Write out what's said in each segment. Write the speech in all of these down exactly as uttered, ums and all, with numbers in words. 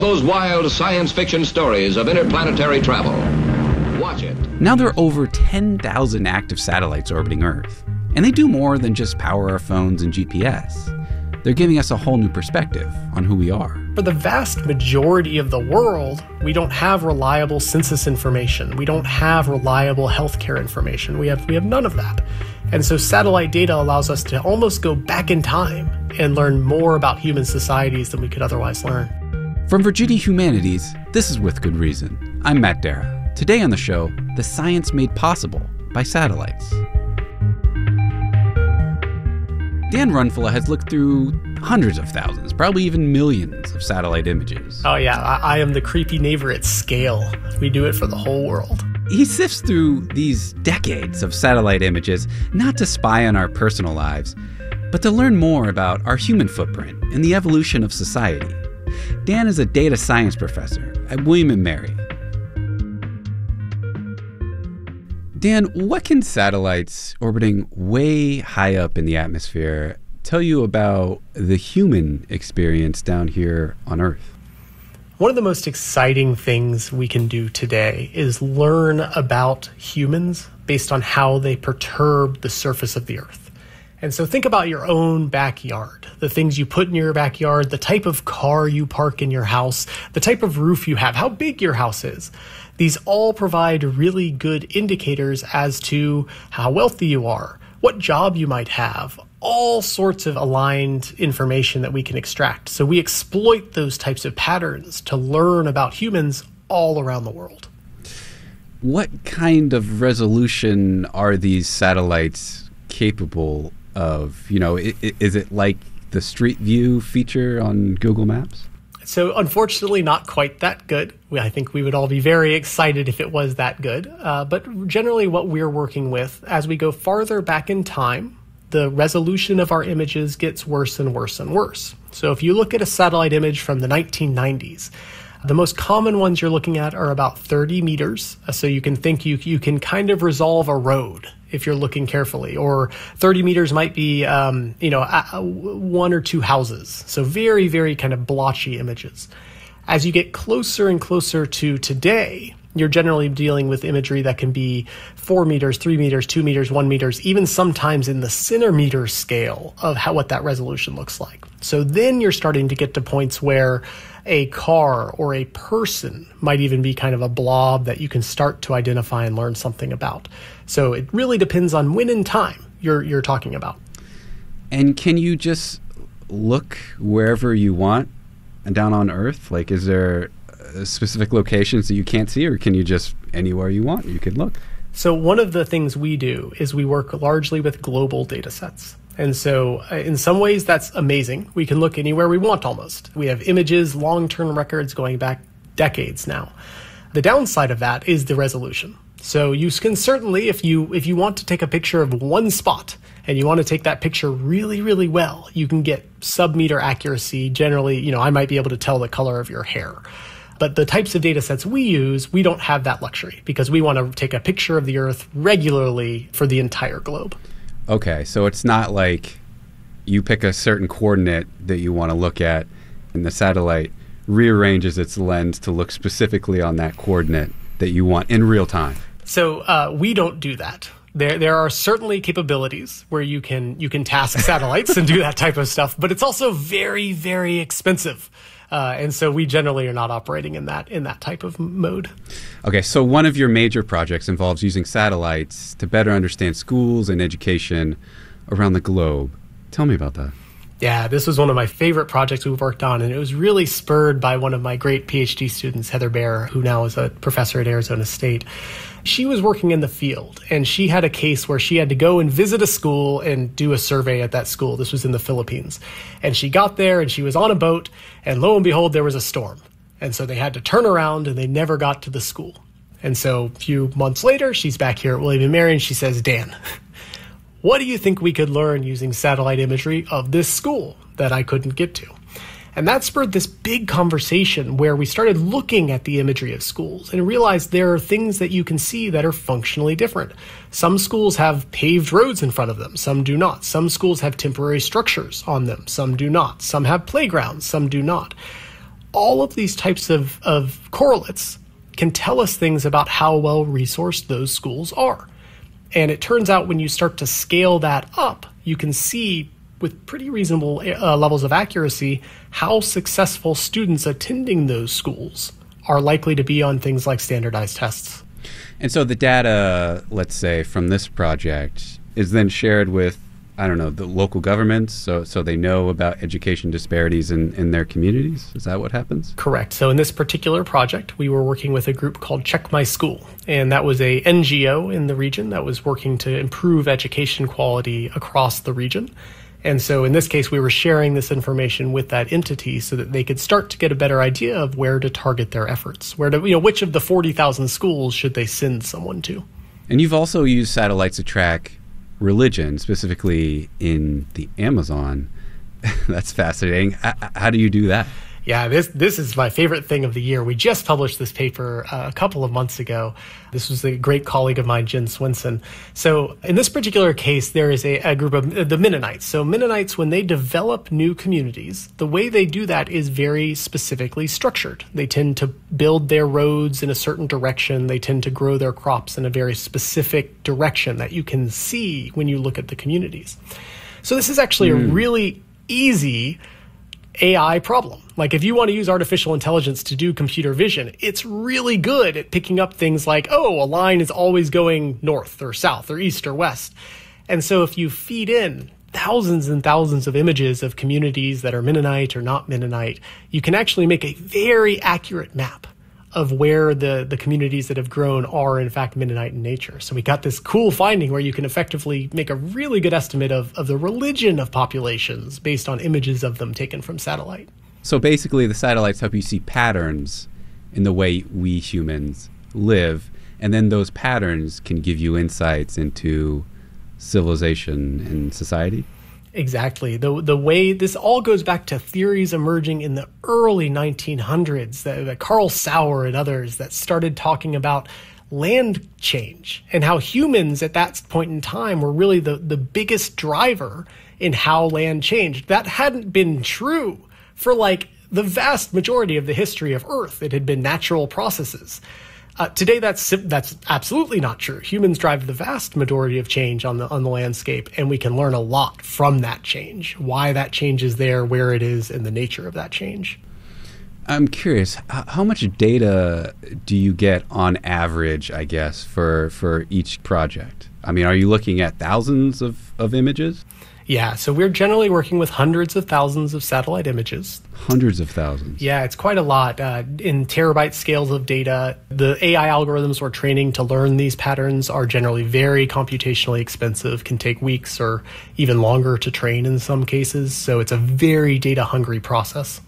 Those wild science fiction stories of interplanetary travel. Watch it. Now there are over ten thousand active satellites orbiting Earth. And they do more than just power our phones and G P S. They're giving us a whole new perspective on who we are. For the vast majority of the world, we don't have reliable census information. We don't have reliable healthcare information. We have we have none of that. And so satellite data allows us to almost go back in time and learn more about human societies than we could otherwise learn. From Virginia Humanities, this is With Good Reason. I'm Matt Dara. Today on the show, the science made possible by satellites. Dan Runfula has looked through hundreds of thousands, probably even millions of satellite images. Oh yeah, I, I am the creepy neighbor at scale. We do it for the whole world. He sifts through these decades of satellite images, not to spy on our personal lives, but to learn more about our human footprint and the evolution of society. Dan is a data science professor at William and Mary. Dan, what can satellites orbiting way high up in the atmosphere tell you about the human experience down here on Earth? One of the most exciting things we can do today is learn about humans based on how they perturb the surface of the Earth. And so think about your own backyard, the things you put in your backyard, the type of car you park in your house, the type of roof you have, how big your house is. These all provide really good indicators as to how wealthy you are, what job you might have, all sorts of aligned information that we can extract. So we exploit those types of patterns to learn about humans all around the world. What kind of resolution are these satellites capable of? You know, is it like the Street View feature on Google Maps? So unfortunately, not quite that good. I think we would all be very excited if it was that good. Uh, but generally what we're working with, as we go farther back in time, the resolution of our images gets worse and worse and worse. So if you look at a satellite image from the nineteen nineties, the most common ones you're looking at are about thirty meters. So you can think you, you can kind of resolve a road if you're looking carefully, or thirty meters might be, um, you know, one or two houses. So very, very kind of blotchy images. As you get closer and closer to today, you're generally dealing with imagery that can be four meters, three meters, two meters, one meters, even sometimes in the centimeter scale of how what that resolution looks like. So then you're starting to get to points where a car or a person might even be kind of a blob that you can start to identify and learn something about. So it really depends on when in time you're you're talking about. And can you just look wherever you want and down on Earth? Like, is there specific locations that you can't see, or can you just anywhere you want you could look? So one of the things we do is we work largely with global data sets. And so uh, in some ways that's amazing. We can look anywhere we want almost. We have images, long-term records going back decades now. The downside of that is the resolution. So you can certainly, if you if you want to take a picture of one spot and you want to take that picture really, really well, you can get sub-meter accuracy. Generally, you know, I might be able to tell the color of your hair. But the types of data sets we use, we don't have that luxury because we want to take a picture of the Earth regularly for the entire globe. Okay, so it's not like you pick a certain coordinate that you want to look at and the satellite rearranges its lens to look specifically on that coordinate that you want in real time. So uh, we don't do that. There there are certainly capabilities where you can you can task satellites and do that type of stuff, but it's also very, very expensive. Uh, and so we generally are not operating in that in that type of mode. Okay, so one of your major projects involves using satellites to better understand schools and education around the globe. Tell me about that. Yeah, this was one of my favorite projects we've worked on, and it was really spurred by one of my great PhD students, Heather Baer, who now is a professor at Arizona State. She was working in the field, and she had a case where she had to go and visit a school and do a survey at that school. This was in the Philippines. And she got there, and she was on a boat, and lo and behold, there was a storm. And so they had to turn around, and they never got to the school. And so a few months later, she's back here at William and Mary, and she says, Dan, what do you think we could learn using satellite imagery of this school that I couldn't get to? And that spurred this big conversation where we started looking at the imagery of schools and realized there are things that you can see that are functionally different. Some schools have paved roads in front of them, some do not. Some schools have temporary structures on them, some do not. Some have playgrounds, some do not. all of these types of, of correlates can tell us things about how well resourced those schools are. And it turns out when you start to scale that up, you can see with pretty reasonable uh, levels of accuracy how successful students attending those schools are likely to be on things like standardized tests. And so the data, let's say, from this project is then shared with, I don't know, the local governments, so so they know about education disparities in, in their communities? Is that what happens? Correct. So in this particular project, we were working with a group called Check My School, and that was a N G O in the region that was working to improve education quality across the region. And so in this case, we were sharing this information with that entity so that they could start to get a better idea of where to target their efforts, where to, you know, which of the forty thousand schools should they send someone to. And you've also used satellites to track religion, specifically in the Amazon. That's fascinating. How do you do that? Yeah, this this is my favorite thing of the year. We just published this paper uh, a couple of months ago. This was a great colleague of mine, Jen Swinson. So in this particular case, there is a, a group of uh, the Mennonites. So Mennonites, when they develop new communities, the way they do that is very specifically structured. They tend to build their roads in a certain direction. They tend to grow their crops in a very specific direction that you can see when you look at the communities. So this is actually mm. a really easy A I problem. Like if you want to use artificial intelligence to do computer vision, it's really good at picking up things like, oh, a line is always going north or south or east or west. And so if you feed in thousands and thousands of images of communities that are Mennonite or not Mennonite, you can actually make a very accurate map of where the, the communities that have grown are in fact Mennonite in nature. So we got this cool finding where you can effectively make a really good estimate of, of the religion of populations based on images of them taken from satellite. So basically the satellites help you see patterns in the way we humans live, and then those patterns can give you insights into civilization and society? Exactly. The the way this all goes back to theories emerging in the early nineteen hundreds, that, that Carl Sauer and others that started talking about land change and how humans at that point in time were really the, the biggest driver in how land changed. That hadn't been true for like the vast majority of the history of Earth. It had been natural processes. Uh, today, that's that's absolutely not true. Humans drive the vast majority of change on the on the landscape, and we can learn a lot from that change, why that change is there, where it is, and the nature of that change. I'm curious, how much data do you get on average, I guess, for, for each project? I mean, are you looking at thousands of, of images? Yeah, so we're generally working with hundreds of thousands of satellite images. Hundreds of thousands. Yeah, it's quite a lot. Uh, in terabyte scales of data, the A I algorithms we're training to learn these patterns are generally very computationally expensive, can take weeks or even longer to train in some cases. So it's a very data-hungry process.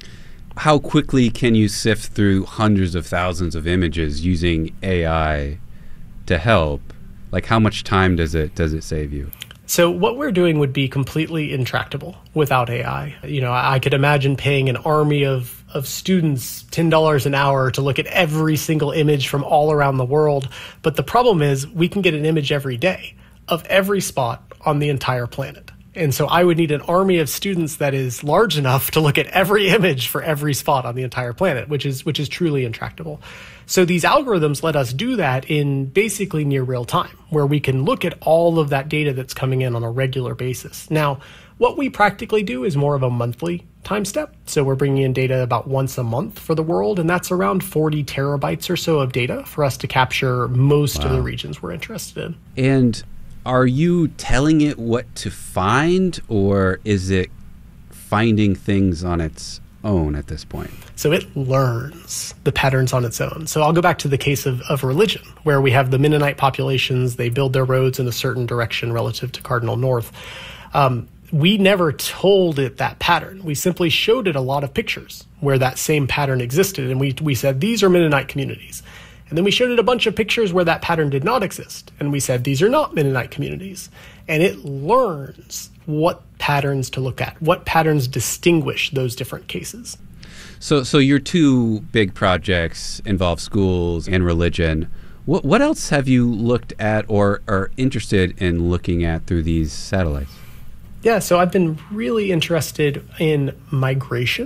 How quickly can you sift through hundreds of thousands of images using A I to help? Like, how much time does it does it save you? So what we're doing would be completely intractable without A I. You know, I could imagine paying an army of, of students ten dollars an hour to look at every single image from all around the world. But the problem is we can get an image every day of every spot on the entire planet. And so I would need an army of students that is large enough to look at every image for every spot on the entire planet, which is which is truly intractable. So these algorithms let us do that in basically near real time, where we can look at all of that data that's coming in on a regular basis. Now, what we practically do is more of a monthly time step. So we're bringing in data about once a month for the world, and that's around forty terabytes or so of data for us to capture most wow. of the regions we're interested in. And are you telling it what to find, or is it finding things on its own at this point? So it learns the patterns on its own. So I'll go back to the case of, of religion, where we have the Mennonite populations. They build their roads in a certain direction relative to cardinal north. Um, we never told it that pattern. We simply showed it a lot of pictures where that same pattern existed. And we, we said, these are Mennonite communities. And then we showed it a bunch of pictures where that pattern did not exist. And we said, these are not Mennonite communities. And it learns what patterns to look at, what patterns distinguish those different cases. So so your two big projects involve schools and religion. What, what else have you looked at or are interested in looking at through these satellites? Yeah, so I've been really interested in migration,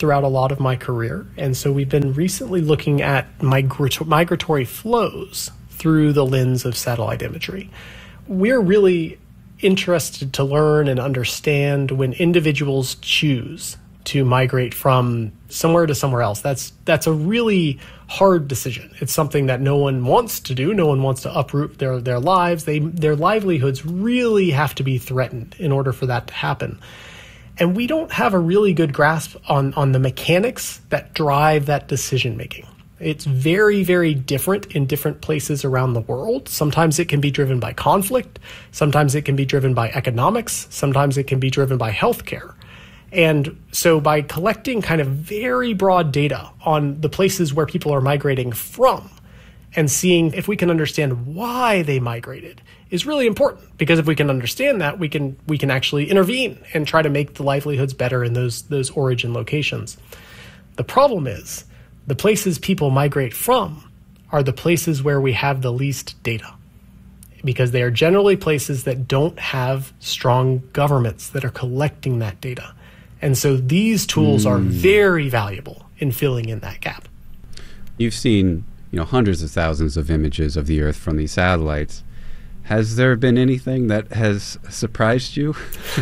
throughout a lot of my career. And so we've been recently looking at migrator- migratory flows through the lens of satellite imagery. We're really interested to learn and understand when individuals choose to migrate from somewhere to somewhere else. That's that's a really hard decision. It's something that no one wants to do. No one wants to uproot their, their lives. They their livelihoods really have to be threatened in order for that to happen. And we don't have a really good grasp on, on the mechanics that drive that decision making. It's very, very different in different places around the world. Sometimes it can be driven by conflict. Sometimes it can be driven by economics. Sometimes it can be driven by healthcare. And so by collecting kind of very broad data on the places where people are migrating from and seeing if we can understand why they migrated is really important, because if we can understand that, we can we can actually intervene and try to make the livelihoods better in those those origin locations. The problem is the places people migrate from are the places where we have the least data, because they are generally places that don't have strong governments that are collecting that data. And so these tools mm. are very valuable in filling in that gap. You've seen, you know, hundreds of thousands of images of the Earth from these satellites. Has there been anything that has surprised you?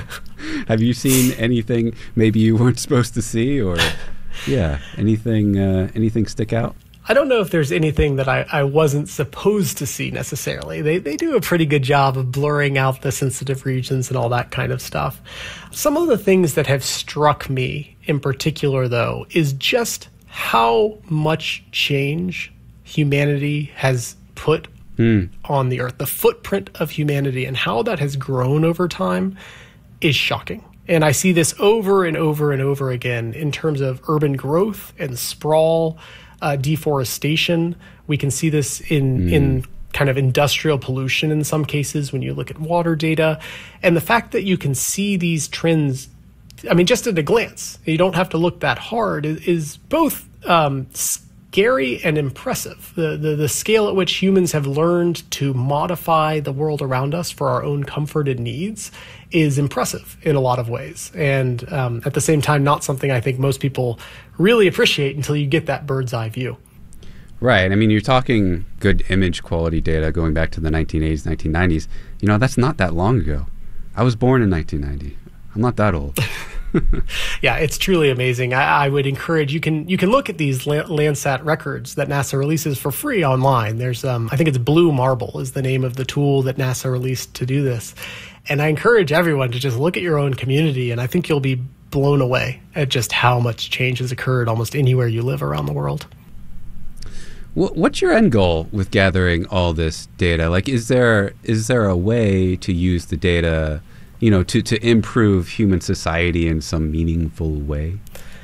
Have you seen anything maybe you weren't supposed to see, or yeah, anything uh, anything stick out? I don't know if there's anything that I, I wasn't supposed to see necessarily. They they do a pretty good job of blurring out the sensitive regions and all that kind of stuff. Some of the things that have struck me in particular, though, is just how much change humanity has put mm. on the Earth. The footprint of humanity and how that has grown over time is shocking. And I see this over and over and over again in terms of urban growth and sprawl, Uh, deforestation. We can see this in mm. in kind of industrial pollution in some cases when you look at water data. And the fact that you can see these trends, I mean, just at a glance, you don't have to look that hard, is, is both um, scary and impressive. The, the the scale at which humans have learned to modify the world around us for our own comfort and needs is impressive in a lot of ways. And um, at the same time, not something I think most people really appreciate until you get that bird's eye view. Right. I mean, you're talking good image quality data going back to the nineteen eighties, nineteen nineties. You know, that's not that long ago. I was born in nineteen ninety. I'm not that old. Yeah, it's truly amazing. I, I would encourage, you can you can look at these Landsat records that NASA releases for free online. There's, um, I think it's Blue Marble is the name of the tool that NASA released to do this. And I encourage everyone to just look at your own community, and I think you'll be blown away at just how much change has occurred almost anywhere you live around the world. What's your end goal with gathering all this data? Like, is there is there a way to use the data, you know, to, to improve human society in some meaningful way?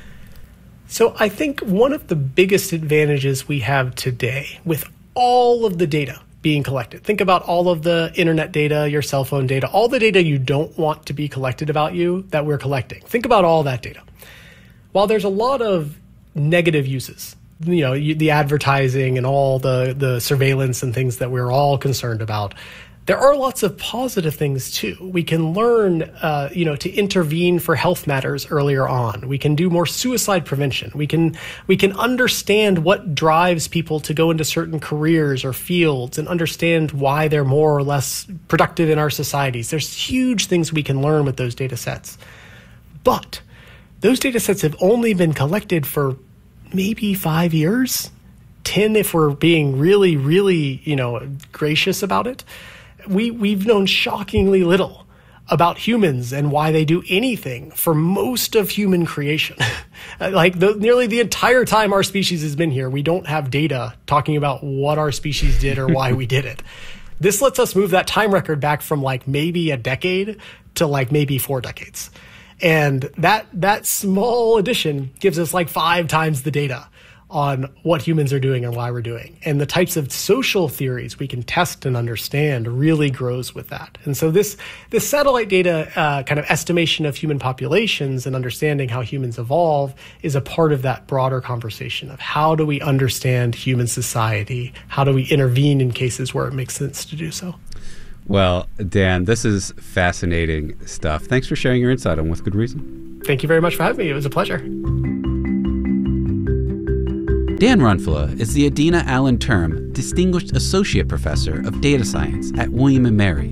So I think one of the biggest advantages we have today with all of the data being collected, think about all of the internet data, your cell phone data, all the data you don't want to be collected about you that we're collecting. Think about all that data. While there's a lot of negative uses, you know, you, the advertising and all the, the surveillance and things that we're all concerned about, there are lots of positive things too. We can learn, uh, you know, to intervene for health matters earlier on. We can do more suicide prevention. We can we can understand what drives people to go into certain careers or fields and understand why they're more or less productive in our societies. There's huge things we can learn with those data sets. But those data sets have only been collected for maybe five years, ten if we're being really, really, you know, gracious about it. We, we've known shockingly little about humans and why they do anything for most of human creation. Like the, nearly the entire time our species has been here, we don't have data talking about what our species did or why we did it. This lets us move that time record back from like maybe a decade to like maybe four decades. And that that small addition gives us like five times the data on what humans are doing and why we're doing. And the types of social theories we can test and understand really grows with that. And so this this satellite data uh, kind of estimation of human populations and understanding how humans evolve is a part of that broader conversation of how do we understand human society? How do we intervene in cases where it makes sense to do so? Well, Dan, this is fascinating stuff. Thanks for sharing your insight on With Good Reason. Thank you very much for having me. It was a pleasure. Dan Runfla is the Adina Allen Term Distinguished Associate Professor of Data Science at William and Mary.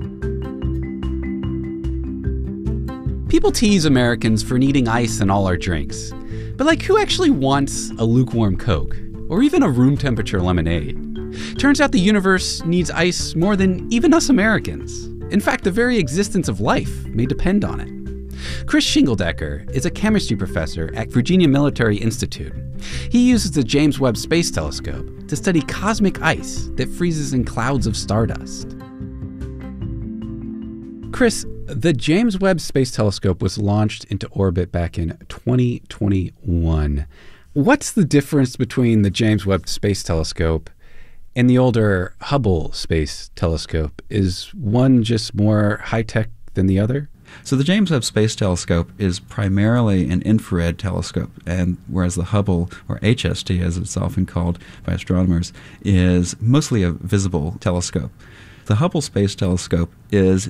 People tease Americans for needing ice in all our drinks. But like, who actually wants a lukewarm Coke? Or even a room temperature lemonade? Turns out the universe needs ice more than even us Americans. In fact, the very existence of life may depend on it. Chris Shingeldecker is a chemistry professor at Virginia Military Institute. He uses the James Webb Space Telescope to study cosmic ice that freezes in clouds of stardust. Chris, the James Webb Space Telescope was launched into orbit back in twenty twenty-one. What's the difference between the James Webb Space Telescope and the older Hubble Space Telescope? Is one just more high-tech than the other? So the James Webb Space Telescope is primarily an infrared telescope, and whereas the Hubble, or H S T as it's often called by astronomers, is mostly a visible telescope. The Hubble Space Telescope is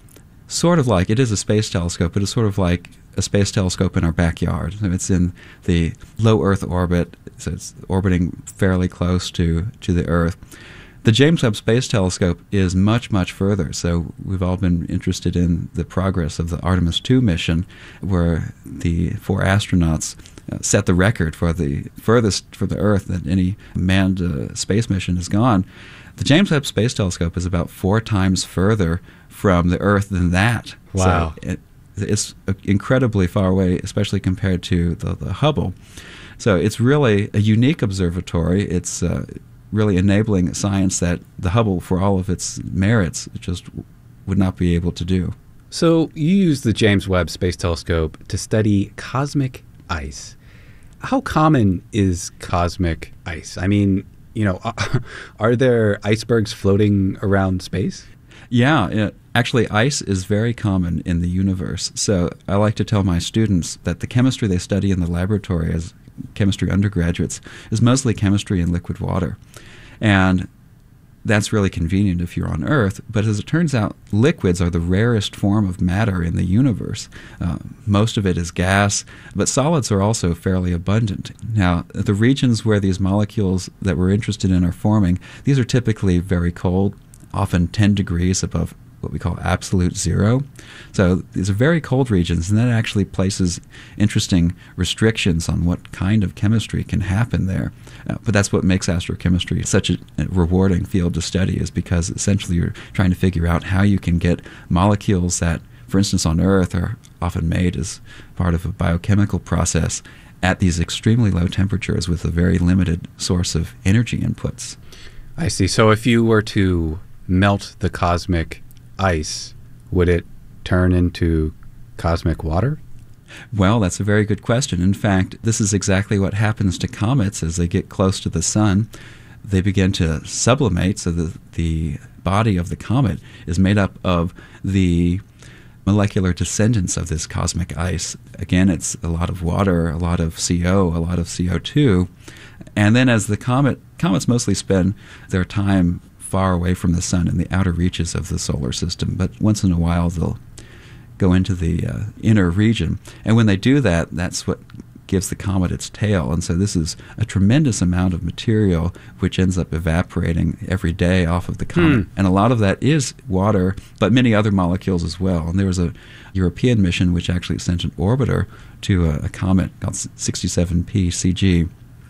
sort of like, it is a space telescope, but it's sort of like a space telescope in our backyard. It's in the low Earth orbit, so it's orbiting fairly close to, to the Earth. The James Webb Space Telescope is much, much further. So we've all been interested in the progress of the Artemis two mission, where the four astronauts uh, set the record for the furthest from the Earth that any manned uh, space mission has gone. The James Webb Space Telescope is about four times further from the Earth than that. Wow. So it, it's incredibly far away, especially compared to the, the Hubble. So it's really a unique observatory. It's uh, really enabling science that the Hubble, for all of its merits, just would not be able to do. So you use the James Webb Space Telescope to study cosmic ice. How common is cosmic ice? I mean, you know, are there icebergs floating around space? Yeah, it, actually ice is very common in the universe. So I like to tell my students that the chemistry they study in the laboratory as chemistry undergraduates is mostly chemistry in liquid water. And that's really convenient if you're on Earth. But as it turns out, liquids are the rarest form of matter in the universe. Uh, most of it is gas, but solids are also fairly abundant. Now, the regions where these molecules that we're interested in are forming, these are typically very cold, often ten degrees above what we call absolute zero. So these are very cold regions, and that actually places interesting restrictions on what kind of chemistry can happen there. Uh, but that's what makes astrochemistry such a rewarding field to study, is because essentially you're trying to figure out how you can get molecules that, for instance, on Earth are often made as part of a biochemical process at these extremely low temperatures with a very limited source of energy inputs. I see. So if you were to melt the cosmic ice, would it turn into cosmic water? Well, that's a very good question. In fact, this is exactly what happens to comets as they get close to the sun. They begin to sublimate, so that the body of the comet is made up of the molecular descendants of this cosmic ice. Again, it's a lot of water, a lot of C O, a lot of C O two. And then as the comet, comets mostly spend their time far away from the sun in the outer reaches of the solar system, but once in a while they'll go into the uh, inner region. And when they do that, that's what gives the comet its tail. And so this is a tremendous amount of material which ends up evaporating every day off of the comet. Hmm. And a lot of that is water, but many other molecules as well. And there was a European mission which actually sent an orbiter to a, a comet called sixty-seven P C G.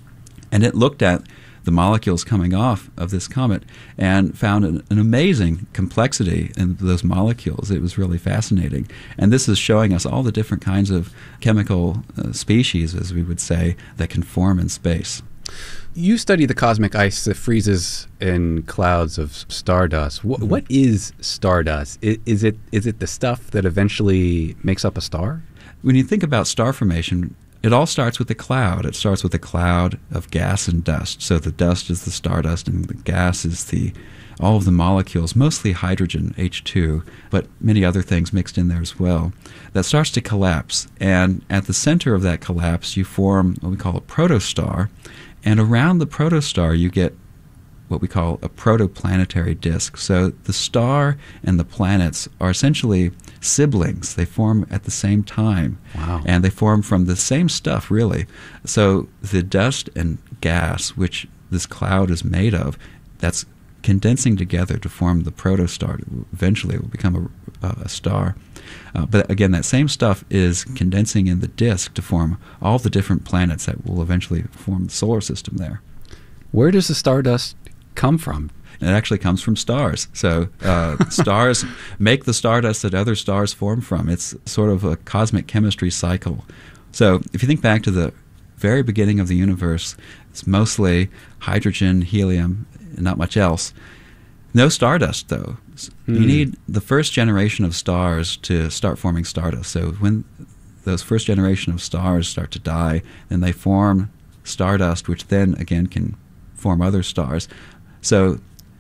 And it looked at the molecules coming off of this comet and found an, an amazing complexity in those molecules. It was really fascinating. And this is showing us all the different kinds of chemical uh, species, as we would say, that can form in space. You study the cosmic ice that freezes in clouds of stardust. Wh- what is stardust? I- is it is it the stuff that eventually makes up a star? When you think about star formation, it all starts with a cloud. It starts with a cloud of gas and dust. So the dust is the stardust, and the gas is the all of the molecules, mostly hydrogen, H two, but many other things mixed in there as well. That starts to collapse, and at the center of that collapse, you form what we call a protostar, and around the protostar, you get what we call a protoplanetary disk. So the star and the planets are essentially siblings. They form at the same time. Wow. And they form from the same stuff, really. So the dust and gas, which this cloud is made of, that's condensing together to form the protostar. Eventually it will become a, a star. Uh, but again, that same stuff is condensing in the disk to form all the different planets that will eventually form the solar system there. Where does the stardust come from? It actually comes from stars. So uh, stars make the stardust that other stars form from. It's sort of a cosmic chemistry cycle. So if you think back to the very beginning of the universe, it's mostly hydrogen, helium, and not much else. No stardust, though. Mm. You need the first generation of stars to start forming stardust. So when those first generation of stars start to die, then they form stardust, which then, again, can form other stars. So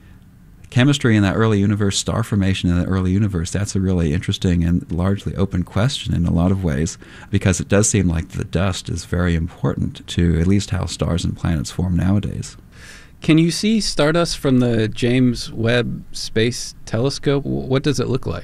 chemistry in that early universe, star formation in the early universe, that's a really interesting and largely open question in a lot of ways, because it does seem like the dust is very important to at least how stars and planets form nowadays. Can you see stardust from the James Webb Space Telescope? What does it look like?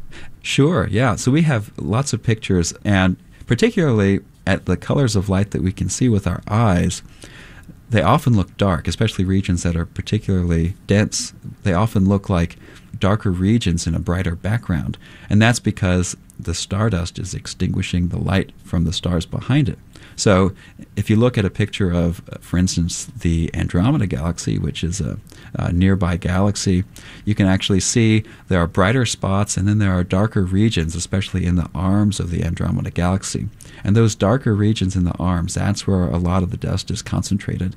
Sure, yeah. So we have lots of pictures, and particularly at the colors of light that we can see with our eyes, they often look dark, especially regions that are particularly dense. They often look like darker regions in a brighter background, and that's because the stardust is extinguishing the light from the stars behind it. So if you look at a picture of, uh, for instance, the Andromeda Galaxy, which is a, a nearby galaxy, you can actually see there are brighter spots and then there are darker regions, especially in the arms of the Andromeda Galaxy. And those darker regions in the arms, that's where a lot of the dust is concentrated.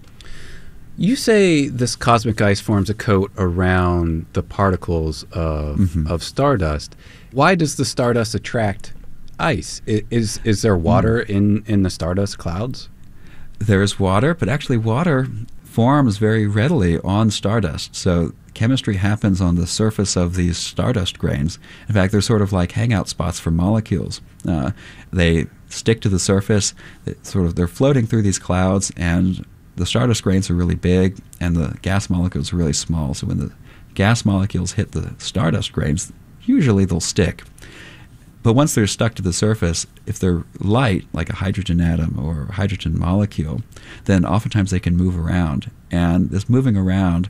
You say this cosmic ice forms a coat around the particles of, mm-hmm. of stardust. Why does the stardust attract ice? Is is there water mm. in, in the stardust clouds? There is water, but actually water forms very readily on stardust. So chemistry happens on the surface of these stardust grains. In fact, they're sort of like hangout spots for molecules. Uh, they stick to the surface. It sort of they're floating through these clouds, and the stardust grains are really big, and the gas molecules are really small. So when the gas molecules hit the stardust grains, usually they'll stick. But once they're stuck to the surface, if they're light, like a hydrogen atom or a hydrogen molecule, then oftentimes they can move around. And this moving around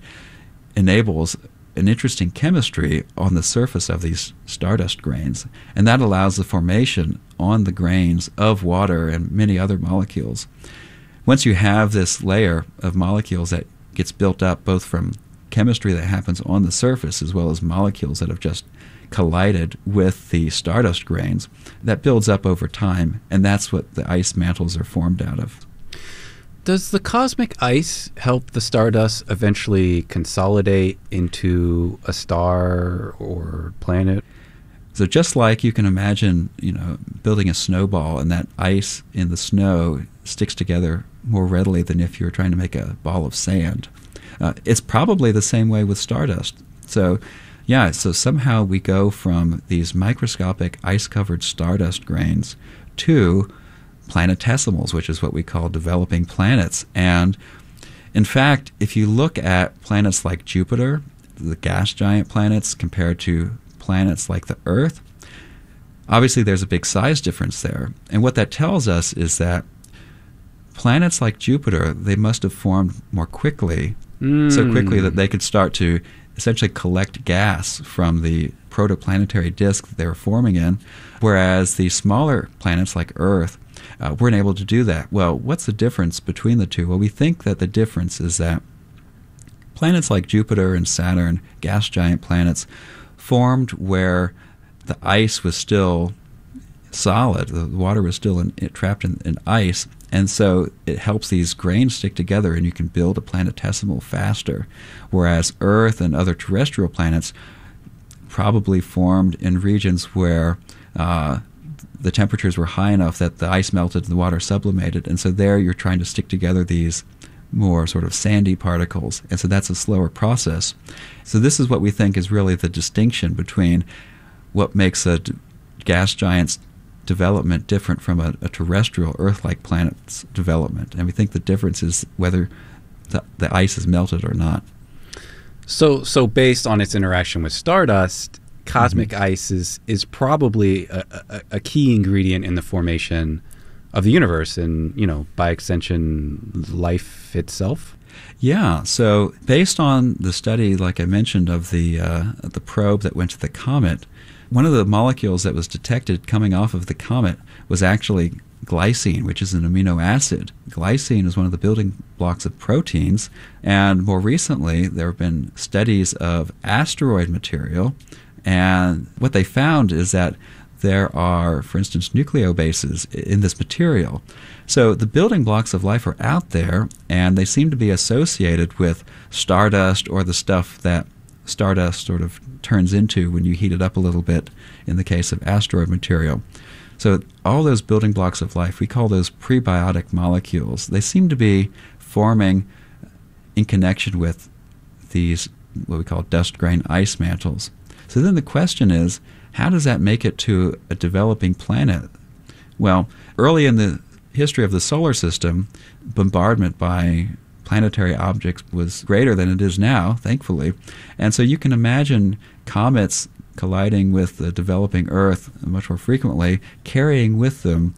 enables an interesting chemistry on the surface of these stardust grains. And that allows the formation on the grains of water and many other molecules. Once you have this layer of molecules that gets built up both from chemistry that happens on the surface as well as molecules that have just collided with the stardust grains, that builds up over time, and that's what the ice mantles are formed out of. Does the cosmic ice help the stardust eventually consolidate into a star or planet? So just like you can imagine, you know, building a snowball, and that ice in the snow sticks together more readily than if you were trying to make a ball of sand. Uh, it's probably the same way with stardust. So yeah, so somehow we go from these microscopic ice-covered stardust grains to planetesimals, which is what we call developing planets. And in fact, if you look at planets like Jupiter, the gas giant planets, compared to planets like the Earth, obviously there's a big size difference there. And what that tells us is that planets like Jupiter, they must have formed more quickly, mm. so quickly that they could start to essentially collect gas from the protoplanetary disk that they were forming in, whereas the smaller planets like Earth uh, weren't able to do that. Well, what's the difference between the two? Well, we think that the difference is that planets like Jupiter and Saturn, gas giant planets, formed where the ice was still solid, the water was still in, it, trapped in, in ice, and so it helps these grains stick together and you can build a planetesimal faster, whereas Earth and other terrestrial planets probably formed in regions where uh, the temperatures were high enough that the ice melted and the water sublimated, and so there you're trying to stick together these more sort of sandy particles, and so that's a slower process. So this is what we think is really the distinction between what makes a d- gas giant's development different from a, a terrestrial Earth-like planet's development. And we think the difference is whether the, the ice is melted or not. So, so based on its interaction with stardust, cosmic Mm-hmm. ice is, is probably a, a, a key ingredient in the formation of the universe and, you know, by extension, life itself? Yeah. So based on the study, like I mentioned, of the uh, the probe that went to the comet, one of the molecules that was detected coming off of the comet was actually glycine, which is an amino acid. Glycine is one of the building blocks of proteins, and more recently there have been studies of asteroid material, and what they found is that there are, for instance, nucleobases in this material. So the building blocks of life are out there, and they seem to be associated with stardust or the stuff that stardust sort of turns into when you heat it up a little bit in the case of asteroid material. So all those building blocks of life, we call those prebiotic molecules. They seem to be forming in connection with these, what we call dust grain ice mantles. So then the question is, how does that make it to a developing planet? Well, early in the history of the solar system, bombardment by planetary objects was greater than it is now, thankfully. And so you can imagine comets colliding with the developing Earth much more frequently, carrying with them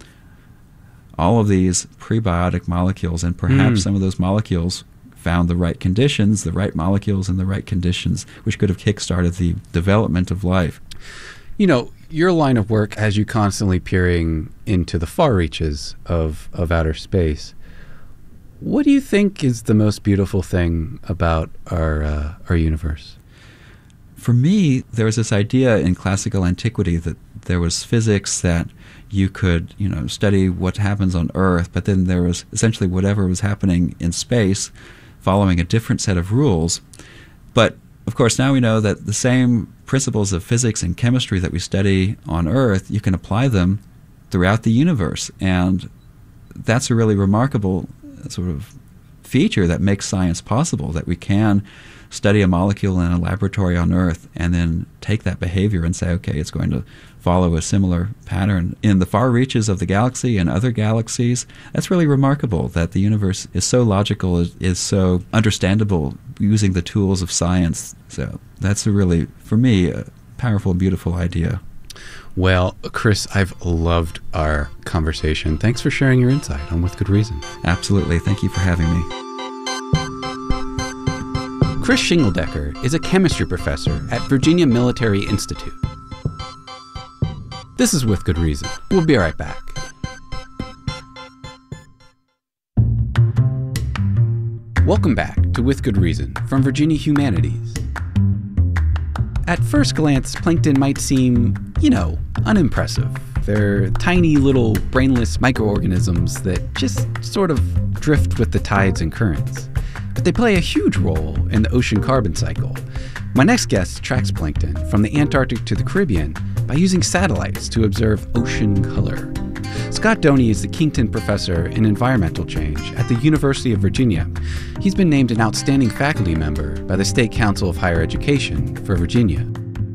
all of these prebiotic molecules, and perhaps Mm. some of those molecules found the right conditions, the right molecules in the right conditions, which could have kick-started the development of life. You know, your line of work has you constantly peering into the far reaches of, of outer space. What do you think is the most beautiful thing about our uh, our universe? For me, there was this idea in classical antiquity that there was physics that you could, you know, study what happens on Earth, but then there was essentially whatever was happening in space following a different set of rules. But, of course, now we know that the same principles of physics and chemistry that we study on Earth, you can apply them throughout the universe. And that's a really remarkable sort of feature that makes science possible, that we can study a molecule in a laboratory on Earth and then take that behavior and say, okay, it's going to follow a similar pattern in the far reaches of the galaxy and other galaxies. That's really remarkable that the universe is so logical, is, is so understandable using the tools of science. So that's a really, for me, a powerful and beautiful idea. Well, Chris, I've loved our conversation. Thanks for sharing your insight on With Good Reason. Absolutely. Thank you for having me. Chris Shingeldecker is a chemistry professor at Virginia Military Institute. This is With Good Reason. We'll be right back. Welcome back to With Good Reason from Virginia Humanities. At first glance, plankton might seem, you know, unimpressive. They're tiny little brainless microorganisms that just sort of drift with the tides and currents. But they play a huge role in the ocean carbon cycle. My next guest tracks plankton from the Antarctic to the Caribbean by using satellites to observe ocean color. Scott Doney is the Kington Professor in Environmental Change at the University of Virginia. He's been named an outstanding faculty member by the State Council of Higher Education for Virginia.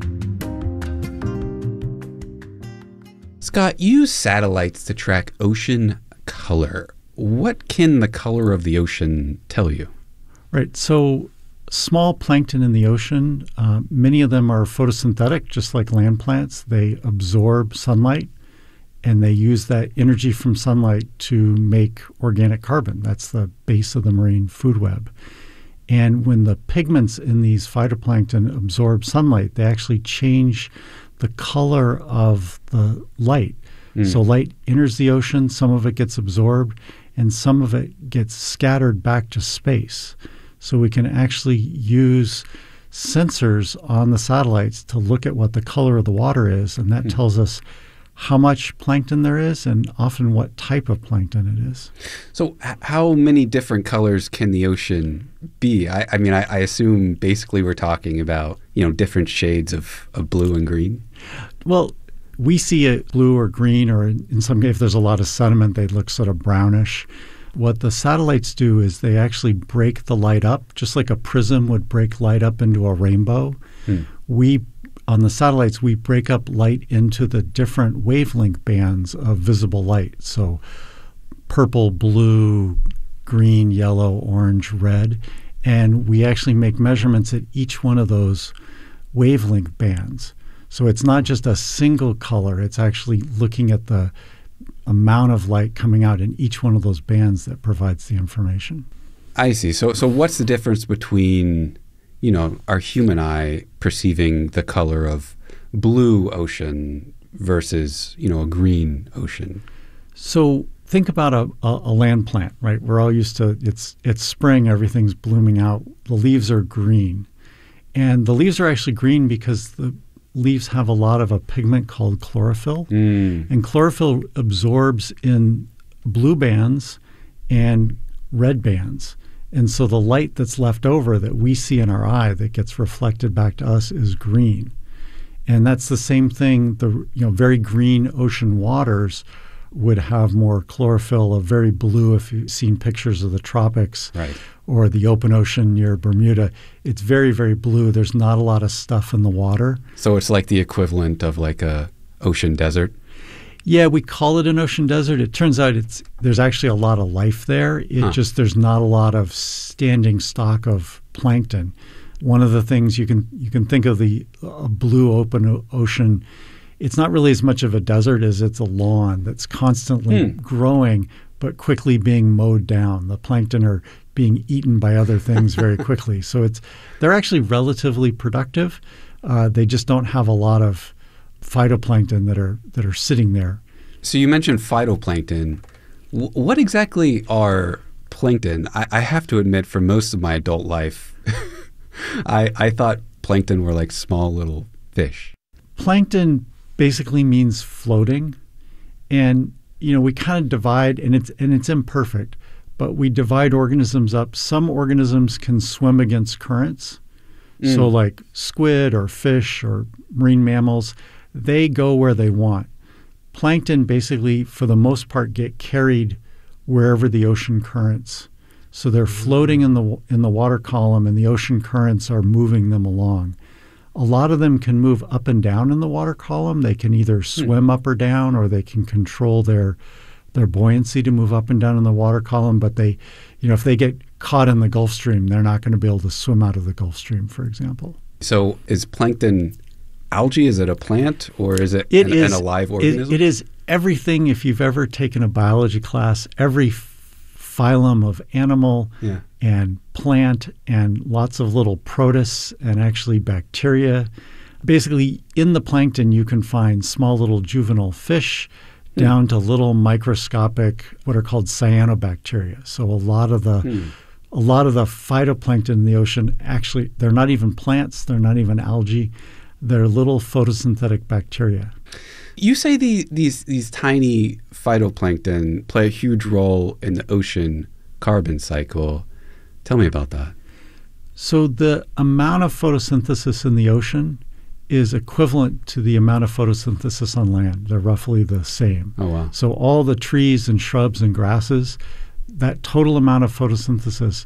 Scott, you use satellites to track ocean color. What can the color of the ocean tell you? Right. So small plankton in the ocean, uh, many of them are photosynthetic, just like land plants. They absorb sunlight, and they use that energy from sunlight to make organic carbon. That's the base of the marine food web. And when the pigments in these phytoplankton absorb sunlight, they actually change the color of the light. Mm. So light enters the ocean, some of it gets absorbed, and some of it gets scattered back to space. So we can actually use sensors on the satellites to look at what the color of the water is, and that mm. tells us how much plankton there is and often what type of plankton it is. So h- how many different colors can the ocean be? I, I mean, I, I assume basically we're talking about, you know, different shades of, of blue and green. Well, we see it blue or green, or in, in some cases, if there's a lot of sediment, they look sort of brownish. What the satellites do is they actually break the light up, just like a prism would break light up into a rainbow. Hmm. We On the satellites, we break up light into the different wavelength bands of visible light. So purple, blue, green, yellow, orange, red. And we actually make measurements at each one of those wavelength bands. So it's not just a single color, it's actually looking at the amount of light coming out in each one of those bands that provides the information. I see. So so what's the difference between, you know, our human eye perceiving the color of blue ocean versus, you know, a green ocean? So think about a, a, a land plant, right? We're all used to, it's it's spring, everything's blooming out, the leaves are green. And the leaves are actually green because the leaves have a lot of a pigment called chlorophyll. Mm. And chlorophyll absorbs in blue bands and red bands. And so the light that's left over that we see in our eye that gets reflected back to us is green. And that's the same thing, the you know very green ocean waters would have more chlorophyll, a very blue, if you've seen pictures of the tropics, Right. or the open ocean near Bermuda. It's very, very blue. There's not a lot of stuff in the water. So it's like the equivalent of like a ocean desert? Yeah, we call it an ocean desert. It turns out it's there's actually a lot of life there. It Huh. just there's not a lot of standing stock of plankton. One of the things you can you can think of the uh, blue open o- ocean, it's not really as much of a desert as it's a lawn that's constantly Hmm. growing but quickly being mowed down. The plankton are being eaten by other things very quickly. So it's they're actually relatively productive. Uh, they just don't have a lot of phytoplankton that are that are sitting there. So you mentioned phytoplankton. W- what exactly are plankton? I, I have to admit, for most of my adult life, I, I thought plankton were like small little fish. Plankton basically means floating, and you know we kind of divide, and it's and it's imperfect, but we divide organisms up. Some organisms can swim against currents, Mm. so like squid or fish or marine mammals, they go where they want. Plankton basically, for the most part, get carried wherever the ocean currents. So they're floating in the in the water column, and the ocean currents are moving them along. A lot of them can move up and down in the water column. They can either swim up or down, or they can control their their buoyancy to move up and down in the water column. But they, you know, if they get caught in the Gulf Stream, they're not going to be able to swim out of the Gulf Stream, for example. So is plankton algae? Is it a plant, or is it, It an, is an alive it- organism? it is everything. If you've ever taken a biology class, every f- phylum of animal Yeah. and plant and lots of little protists and actually bacteria. Basically, in the plankton, you can find small little juvenile fish down to little microscopic, what are called cyanobacteria. So a lot of the Hmm. a lot of the phytoplankton in the ocean, actually, they're not even plants, they're not even algae, they're little photosynthetic bacteria. You say the, these these tiny phytoplankton play a huge role in the ocean carbon cycle. Tell me about that. So the amount of photosynthesis in the ocean is equivalent to the amount of photosynthesis on land. They're roughly the same. Oh, wow. So all the trees and shrubs and grasses, that total amount of photosynthesis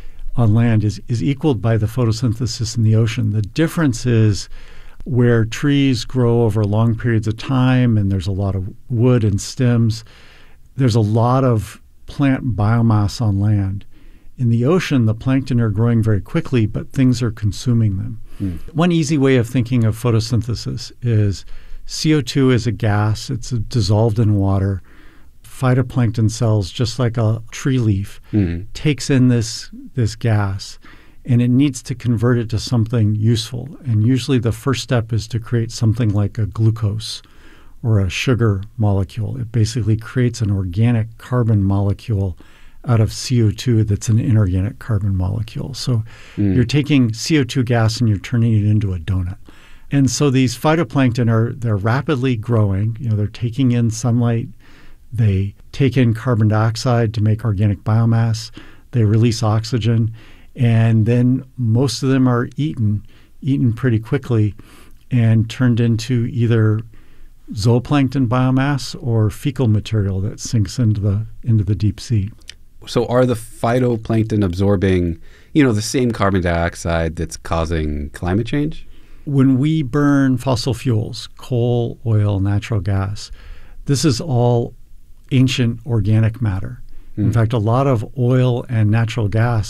on land is, is equaled by the photosynthesis in the ocean. The difference is where trees grow over long periods of time and there's a lot of wood and stems, there's a lot of plant biomass on land. In the ocean, the plankton are growing very quickly, but things are consuming them. Mm. One easy way of thinking of photosynthesis is C O two is a gas. It's dissolved in water. Phytoplankton cells, just like a tree leaf, Mm. takes in this, this gas, and it needs to convert it to something useful. And usually the first step is to create something like a glucose or a sugar molecule. It basically creates an organic carbon molecule out of C O two that's an inorganic carbon molecule. So Mm. you're taking C O two gas and you're turning it into a donut. And so these phytoplankton are they're rapidly growing. You know, they're taking in sunlight. They take in carbon dioxide to make organic biomass. They release oxygen. And then most of them are eaten, eaten pretty quickly and turned into either zooplankton biomass or fecal material that sinks into the into the deep sea. So are the phytoplankton absorbing, you know, the same carbon dioxide that's causing climate change? When we burn fossil fuels, coal, oil, natural gas, this is all ancient organic matter. In Mm. fact, a lot of oil and natural gas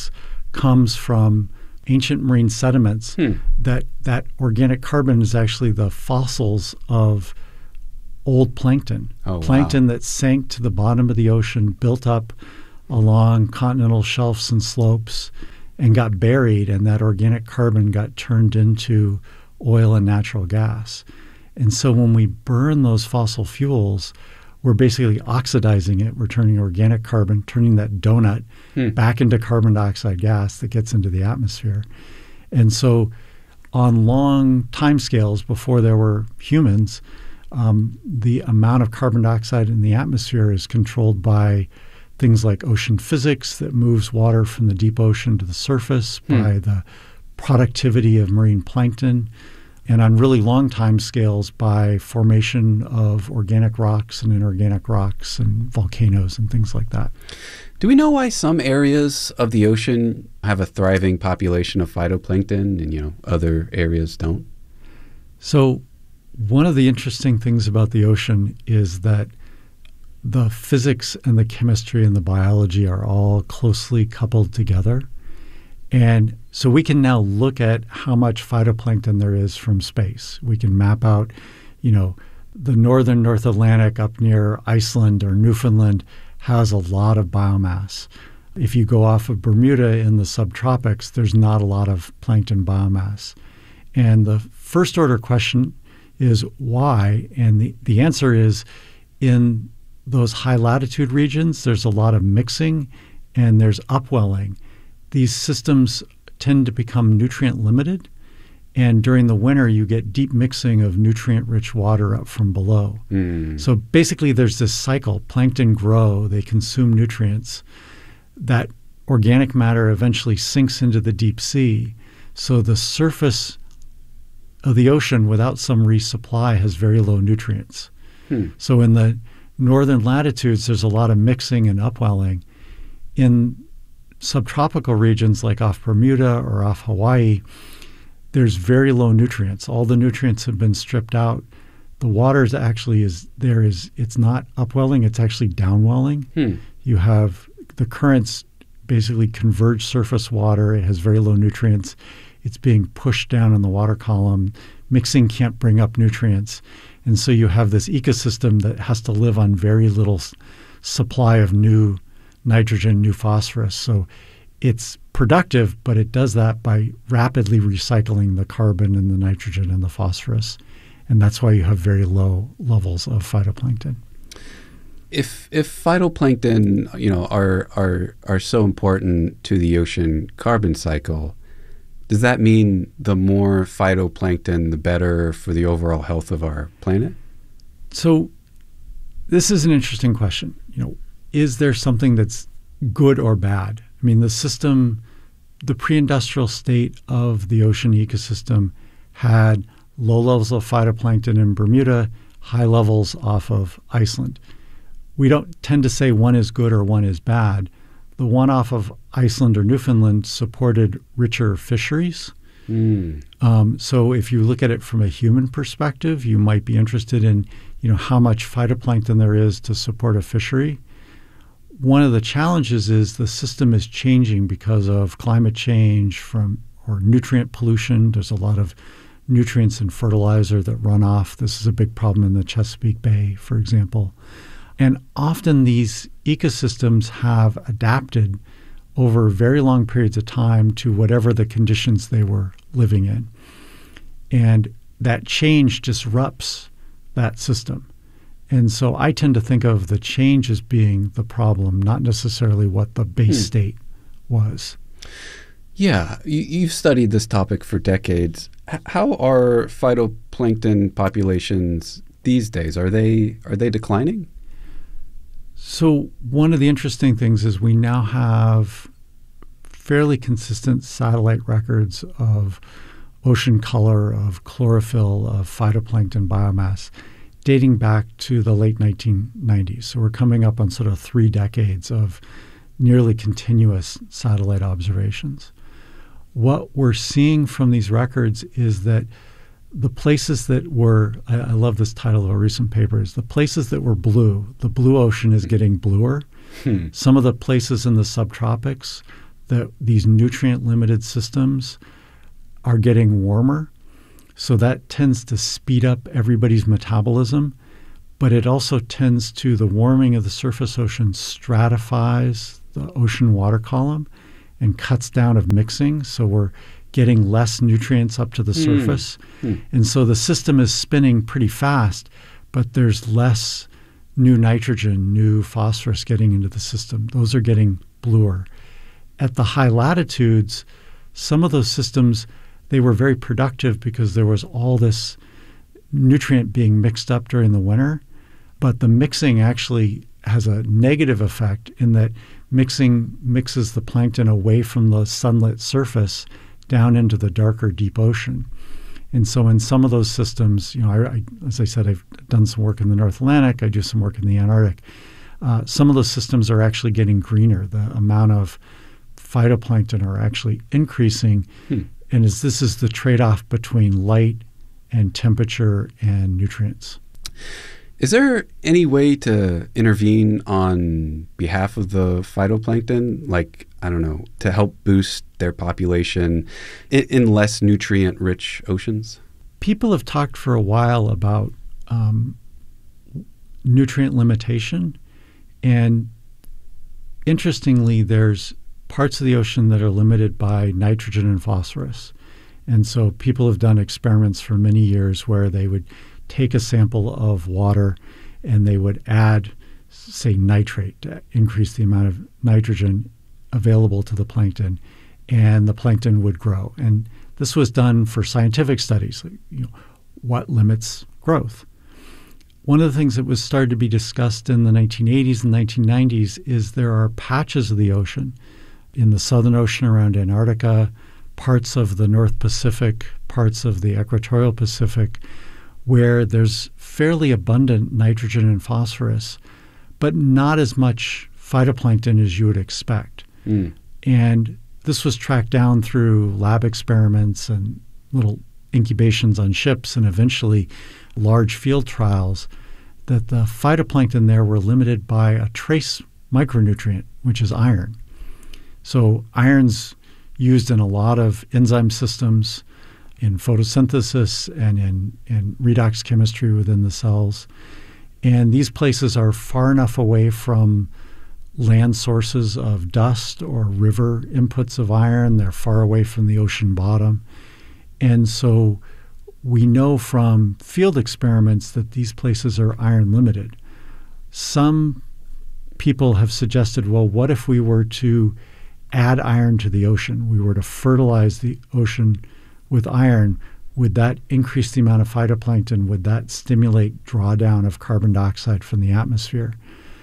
comes from ancient marine sediments. Hmm. That that organic carbon is actually the fossils of old plankton. Oh, wow. Plankton that sank to the bottom of the ocean, built up along continental shelves and slopes, and got buried, and that organic carbon got turned into oil and natural gas. And so when we burn those fossil fuels, we're basically oxidizing it. We're turning organic carbon, turning that donut Hmm. back into carbon dioxide gas that gets into the atmosphere. And so on long timescales before there were humans, um, the amount of carbon dioxide in the atmosphere is controlled by things like ocean physics that moves water from the deep ocean to the surface, Hmm. by the productivity of marine plankton, and on really long time scales by formation of organic rocks and inorganic rocks and volcanoes and things like that. Do we know why some areas of the ocean have a thriving population of phytoplankton and, you know, other areas don't? So one of the interesting things about the ocean is that the physics and the chemistry and the biology are all closely coupled together. And so we can now look at how much phytoplankton there is from space. We can map out, you know, the northern North Atlantic up near Iceland or Newfoundland has a lot of biomass. If you go off of Bermuda in the subtropics, there's not a lot of plankton biomass. And the first order question is why? And the, the answer is in those high latitude regions, there's a lot of mixing and there's upwelling. These systems tend to become nutrient limited, and during the winter you get deep mixing of nutrient-rich water up from below. Mm. So basically there's this cycle. Plankton grow, they consume nutrients. That organic matter eventually sinks into the deep sea. So the surface of the ocean without some resupply has very low nutrients. Hmm. So in the northern latitudes, there's a lot of mixing and upwelling. In subtropical regions like off Bermuda or off Hawaii, there's very low nutrients. All the nutrients have been stripped out. The water is actually is there is it's not upwelling, it's actually downwelling. Hmm. You have the currents basically converge surface water. It has very low nutrients. It's being pushed down in the water column. Mixing can't bring up nutrients. And so you have this ecosystem that has to live on very little s- supply of new nitrogen, new phosphorus. So it's productive, but it does that by rapidly recycling the carbon and the nitrogen and the phosphorus. And that's why you have very low levels of phytoplankton. If if phytoplankton, you know, are are are so important to the ocean carbon cycle, does that mean the more phytoplankton, the better for the overall health of our planet? So this is an interesting question. You know, is there something that's good or bad? I mean, the system, the pre-industrial state of the ocean ecosystem had low levels of phytoplankton in Bermuda, high levels off of Iceland. We don't tend to say one is good or one is bad. The one off of Iceland or Newfoundland supported richer fisheries. Mm. Um, so if you look at it from a human perspective, you might be interested in, you know, how much phytoplankton there is to support a fishery. One of the challenges is the system is changing because of climate change from or nutrient pollution. There's a lot of nutrients and fertilizer that run off. This is a big problem in the Chesapeake Bay, for example. And often these ecosystems have adapted over very long periods of time to whatever the conditions they were living in. And that change disrupts that system. And so I tend to think of the change as being the problem, not necessarily what the base Hmm. state was. Yeah, you, you've studied this topic for decades. H- how are phytoplankton populations these days? Are they are they declining? So one of the interesting things is we now have fairly consistent satellite records of ocean color, of chlorophyll, of phytoplankton biomass dating back to the late nineteen nineties. So we're coming up on sort of three decades of nearly continuous satellite observations. What we're seeing from these records is that the places that were, I, I love this title of a recent paper, is the places that were blue, the blue ocean is getting bluer. Hmm. Some of the places in the subtropics, that these nutrient-limited systems are getting warmer. So that tends to speed up everybody's metabolism, but it also tends to, the warming of the surface ocean stratifies the ocean water column and cuts down of mixing. So we're getting less nutrients up to the mm. surface. Mm. And so the system is spinning pretty fast, but there's less new nitrogen, new phosphorus getting into the system. Those are getting bluer. At the high latitudes, some of those systems, they were very productive because there was all this nutrient being mixed up during the winter. But the mixing actually has a negative effect in that mixing mixes the plankton away from the sunlit surface down into the darker deep ocean. And so in some of those systems, you know, I, I, as I said, I've done some work in the North Atlantic. I do some work in the Antarctic. Uh, some of those systems are actually getting greener. The amount of phytoplankton are actually increasing. Hmm. And as this is the trade-off between light and temperature and nutrients. Is there any way to intervene on behalf of the phytoplankton, like, I don't know, to help boost their population in, in less nutrient-rich oceans? People have talked for a while about um, nutrient limitation. And interestingly, there's parts of the ocean that are limited by nitrogen and phosphorus. And so people have done experiments for many years where they would take a sample of water and they would add, say, nitrate to increase the amount of nitrogen available to the plankton, and the plankton would grow. And this was done for scientific studies, like, you know, what limits growth. One of the things that was started to be discussed in the nineteen eighties and nineteen nineties is there are patches of the ocean in the Southern Ocean around Antarctica, parts of the North Pacific, parts of the equatorial Pacific, where there's fairly abundant nitrogen and phosphorus, but not as much phytoplankton as you would expect. Mm. And this was tracked down through lab experiments and little incubations on ships and eventually large field trials, that the phytoplankton there were limited by a trace micronutrient, which is iron. So iron's used in a lot of enzyme systems, in photosynthesis and in, in redox chemistry within the cells. And these places are far enough away from land sources of dust or river inputs of iron. They're far away from the ocean bottom. And so we know from field experiments that these places are iron limited. Some people have suggested, well, what if we were to add iron to the ocean? We were to fertilize the ocean with iron. Would that increase the amount of phytoplankton? Would that stimulate drawdown of carbon dioxide from the atmosphere?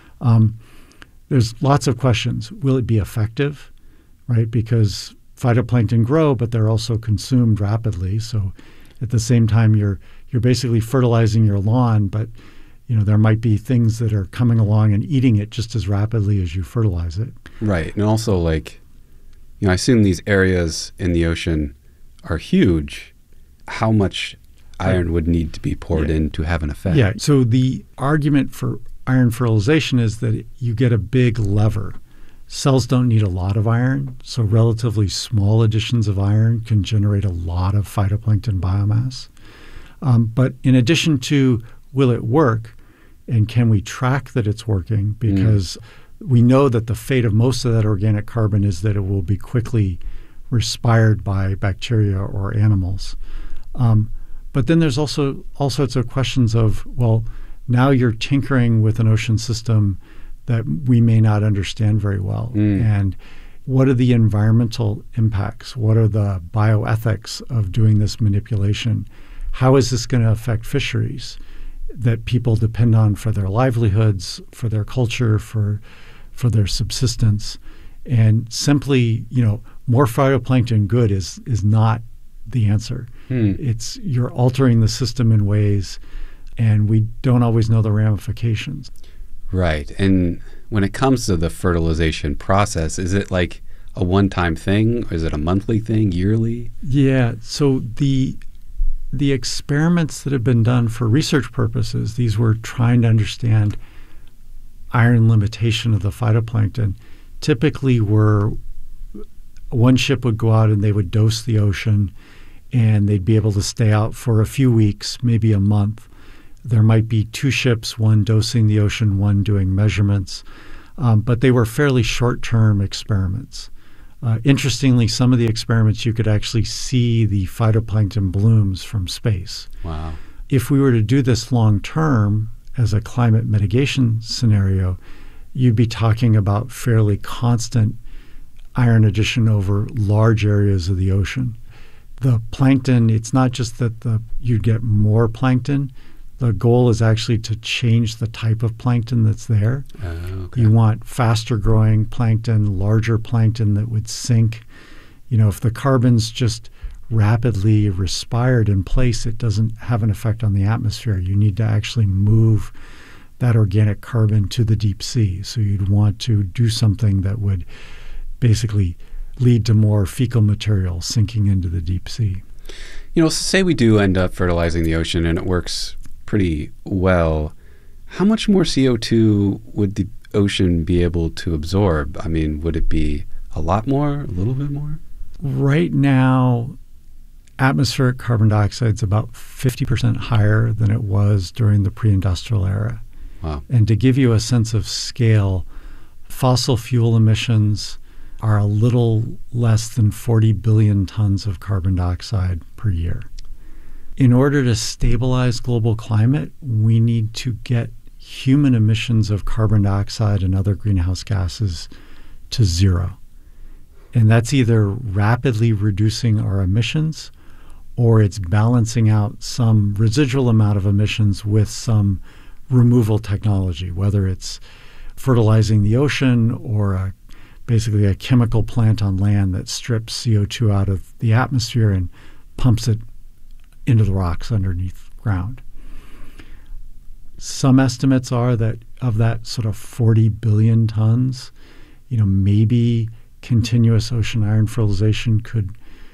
Um, there's lots of questions. Will it be effective, right? Because phytoplankton grow, but they're also consumed rapidly. So at the same time, you're you're basically fertilizing your lawn, but you know there might be things that are coming along and eating it just as rapidly as you fertilize it. Right, and also like, you know, I assume these areas in the ocean are huge. How much iron would need to be poured yeah. in to have an effect? Yeah. So the argument for iron fertilization is that you get a big lever. Cells don't need a lot of iron, so relatively small additions of iron can generate a lot of phytoplankton biomass. Um, but in addition to will it work, and can we track that it's working? Because mm. we know that the fate of most of that organic carbon is that it will be quickly respired by bacteria or animals. Um, but then there's also all sorts of questions of, well, now you're tinkering with an ocean system that we may not understand very well. Mm. And what are the environmental impacts? What are the bioethics of doing this manipulation? How is this going to affect fisheries that people depend on for their livelihoods, for their culture, for for their subsistence? And simply, you know, more phytoplankton good is is not the answer. Hmm. It's you're altering the system in ways, and we don't always know the ramifications. Right. And when it comes to the fertilization process, is it like a one-time thing? Or is it a monthly thing, yearly? Yeah. So the the experiments that have been done for research purposes, these were trying to understand iron limitation of the phytoplankton, typically were one ship would go out and they would dose the ocean, and they'd be able to stay out for a few weeks, maybe a month. There might be two ships, one dosing the ocean, one doing measurements, um, but they were fairly short-term experiments. Uh, interestingly, some of the experiments you could actually see the phytoplankton blooms from space. Wow. If we were to do this long-term as a climate mitigation scenario, you'd be talking about fairly constant iron addition over large areas of the ocean. The plankton, it's not just that the you'd get more plankton. The goal is actually to change the type of plankton that's there. Uh, okay. You want faster growing plankton, larger plankton that would sink. You know, if the carbon's just rapidly respired in place, it doesn't have an effect on the atmosphere. You need to actually move that organic carbon to the deep sea. So you'd want to do something that would basically lead to more fecal material sinking into the deep sea. You know, say we do end up fertilizing the ocean and it works pretty well. How much more C O two would the ocean be able to absorb? I mean, would it be a lot more, a little bit more? Right now, atmospheric carbon dioxide is about fifty percent higher than it was during the pre-industrial era. Wow. And to give you a sense of scale, fossil fuel emissions are a little less than forty billion tons of carbon dioxide per year. In order to stabilize global climate, we need to get human emissions of carbon dioxide and other greenhouse gases to zero. And that's either rapidly reducing our emissions, or it's balancing out some residual amount of emissions with some removal technology, whether it's fertilizing the ocean or a, basically a chemical plant on land that strips C O two out of the atmosphere and pumps it into the rocks underneath ground. Some estimates are that of that sort of forty billion tons, you know, maybe continuous ocean iron fertilization could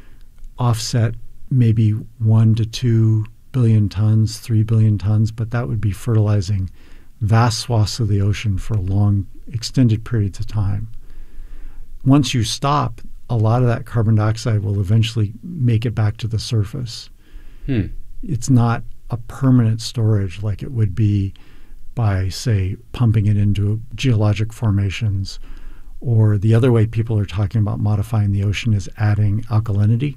offset maybe one to two billion tons, three billion tons, but that would be fertilizing vast swaths of the ocean for long, extended periods of time. Once you stop, a lot of that carbon dioxide will eventually make it back to the surface. Hmm. It's not a permanent storage like it would be by, say, pumping it into geologic formations. Or the other way people are talking about modifying the ocean is adding alkalinity.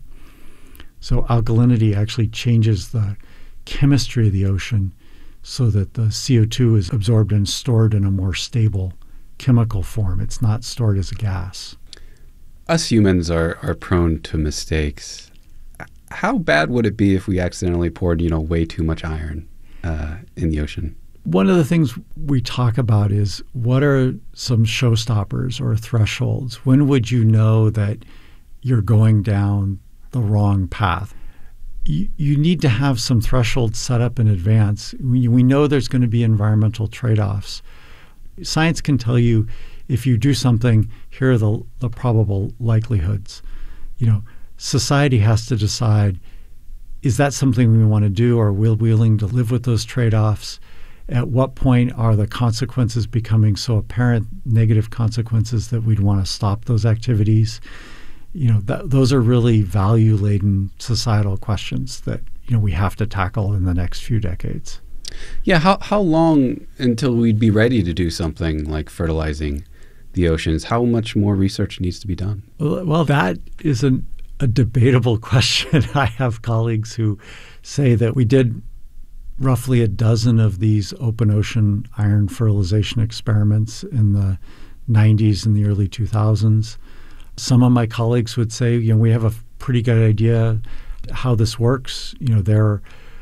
So alkalinity actually changes the chemistry of the ocean so that the C O two is absorbed and stored in a more stable chemical form. It's not stored as a gas. Us humans are, are prone to mistakes. How bad would it be if we accidentally poured, you know, way too much iron uh, in the ocean? One of the things we talk about is what are some showstoppers or thresholds? When would you know that you're going down the wrong path? You, you need to have some thresholds set up in advance. We, we know there's going to be environmental trade-offs. Science can tell you if you do something, here are the, the probable likelihoods. You know, society has to decide, is that something we want to do? Are we willing to live with those trade-offs? At what point are the consequences becoming so apparent, negative consequences, that we'd want to stop those activities? You know, th- those are really value-laden societal questions that, you know, we have to tackle in the next few decades. Yeah, how how long until we'd be ready to do something like fertilizing the oceans? How much more research needs to be done? Well, well that is an, a debatable question. I have colleagues who say that we did roughly a dozen of these open ocean iron fertilization experiments in the nineties and the early two thousands. Some of my colleagues would say, you know, we have a pretty good idea how this works. You know, they're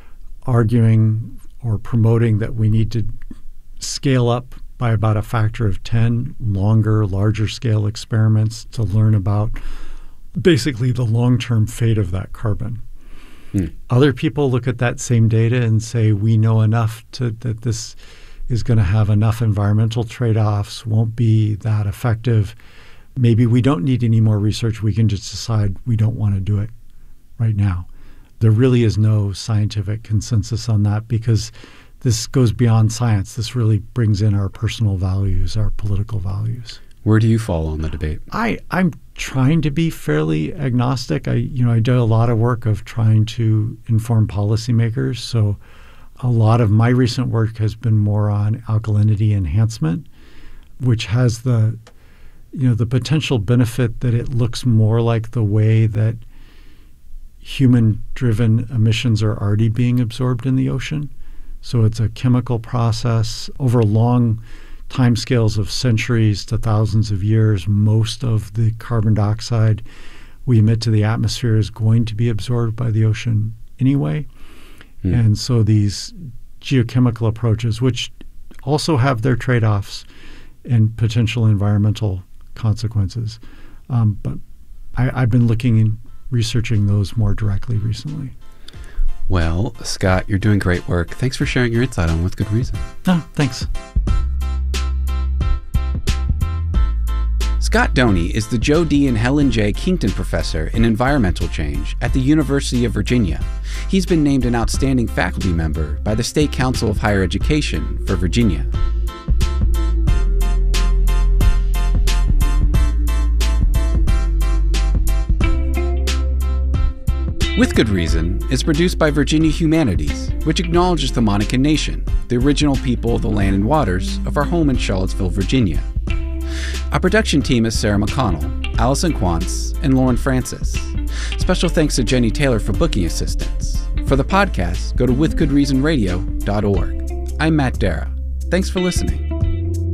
arguing or promoting that we need to scale up by about a factor of ten longer, larger scale experiments to learn about basically the long-term fate of that carbon. Hmm. Other people look at that same data and say, we know enough to, that this is going to have enough environmental trade-offs, won't be that effective. Maybe we don't need any more research. We can just decide we don't want to do it right now. There really is no scientific consensus on that because this goes beyond science. This really brings in our personal values, our political values. Where do you fall on the debate? I, I'm trying to be fairly agnostic. I, you know, I do a lot of work of trying to inform policymakers. So a lot of my recent work has been more on alkalinity enhancement, which has the, you know, the potential benefit that it looks more like the way that human-driven emissions are already being absorbed in the ocean. So it's a chemical process over long timescales of centuries to thousands of years. Most of the carbon dioxide we emit to the atmosphere is going to be absorbed by the ocean anyway. Mm. And so these geochemical approaches, which also have their trade-offs and potential environmental consequences, um, but I, I've been looking and researching those more directly recently. Well, Scott, you're doing great work. Thanks for sharing your insight on With Good Reason. No, thanks. Scott Doney is the Joe D. and Helen J. Kington Professor in Environmental Change at the University of Virginia. He's been named an outstanding faculty member by the State Council of Higher Education for Virginia. With Good Reason is produced by Virginia Humanities, which acknowledges the Monacan Nation, the original people of the land and waters of our home in Charlottesville, Virginia. Our production team is Sarah McConnell, Allison Quantz, and Lauren Francis. Special thanks to Jenny Taylor for booking assistance. For the podcast, go to with good reason radio dot org. I'm Matt Dara. Thanks for listening.